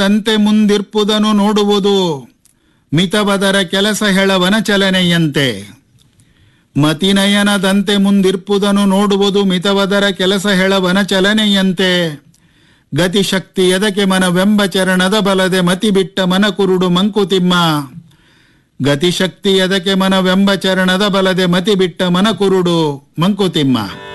ತಂತೆ ಮುಂದಿರ್ಪುದನು ನೋಡುವುದು ಮಿತವದರ ಕೆಲಸ ಹೆಳವನ ಚಲನೆಯಂತೆ. ಮತಿನಯನದಂತೆ ಮುಂದಿರ್ಪುದನು ನೋಡುವುದು ಮಿತವದರ ಕೆಲಸ ಹೆಳವನ ಚಲನೆಯಂತೆ. ಗತಿಶಕ್ತಿ ಎದಕೆ ಮನವೆಂಬ ಚರಣದ ಬಲದೆ ಮತಿ ಬಿಟ್ಟ ಮನ ಕುರುಡು ಮಂಕುತಿಮ್ಮ. ಗತಿಶಕ್ತಿ ಎದಕೆ ಮನವೆಂಬ ಚರಣದ ಬಲದೆ ಮತಿ ಬಿಟ್ಟ ಮನ ಕುರುಡು ಮಂಕುತಿಮ್ಮ.